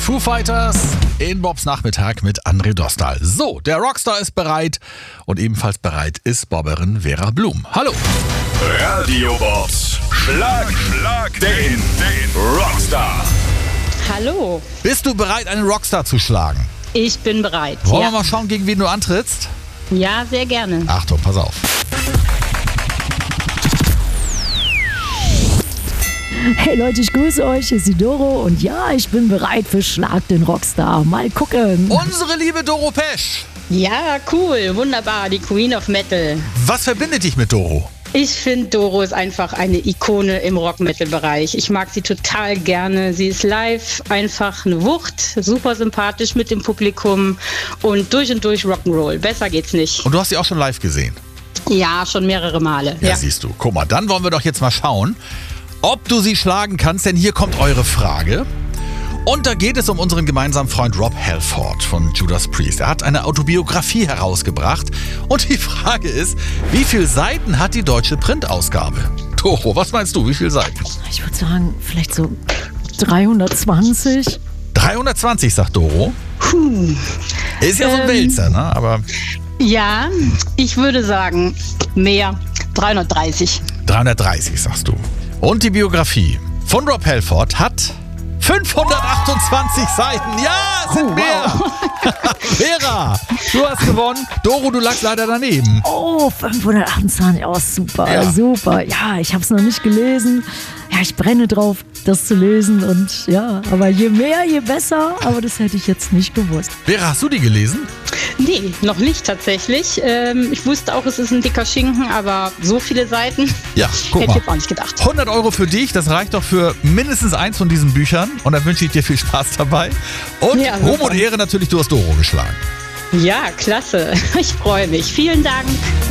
Foo Fighters in Bobs Nachmittag mit André Dostal. So, der Rockstar ist bereit und ebenfalls bereit ist Bobberin Vera Blum. Hallo. Radio Bobs. Schlag den Rockstar. Hallo. Bist du bereit, einen Rockstar zu schlagen? Ich bin bereit. Wollen wir mal schauen, gegen wen du antrittst? Ja, sehr gerne. Achtung, pass auf. Hey Leute, ich grüße euch, hier ist die Doro und ja, ich bin bereit für Schlag den Rockstar. Mal gucken. Unsere liebe Doro Pesch. Ja, cool, wunderbar, die Queen of Metal. Was verbindet dich mit Doro? Ich finde, Doro ist einfach eine Ikone im Rock-Metal-Bereich. Ich mag sie total gerne. Sie ist live einfach eine Wucht, super sympathisch mit dem Publikum und durch Rock'n'Roll. Besser geht's nicht. Und du hast sie auch schon live gesehen? Ja, schon mehrere Male. Ja, siehst du. Guck mal, dann wollen wir doch jetzt mal schauen, ob du sie schlagen kannst, denn hier kommt eure Frage. Und da geht es um unseren gemeinsamen Freund Rob Halford von Judas Priest. Er hat eine Autobiografie herausgebracht und die Frage ist, wie viele Seiten hat die deutsche Printausgabe? Doro, was meinst du, wie viele Seiten? Ich würde sagen, vielleicht so 320. 320, sagt Doro. Ist ja so ein Wälzer, ne? Aber Ja, ich würde sagen, mehr. 330. 330, sagst du. Und die Biografie von Rob Halford hat 528 Seiten. Ja, es sind mehr. Vera, du hast gewonnen. Doro, du lagst leider daneben. Oh, 528, oh super, Ja. super. Ja, ich habe es noch nicht gelesen. Ja, ich brenne drauf, das zu lesen und ja, aber je mehr, je besser. Aber das hätte ich jetzt nicht gewusst. Vera, hast du die gelesen? Nee, noch nicht tatsächlich. Ich wusste auch, es ist ein dicker Schinken, aber so viele Seiten Ja, guck hätte ich mal. jetzt auch nicht gedacht. 100 € für dich, das reicht doch für mindestens eins von diesen Büchern. Und dann wünsche ich dir viel Spaß dabei. Und Ja, Ruhm super. und Ehre natürlich, du hast Doro geschlagen. Ja, klasse. Ich freue mich. Vielen Dank.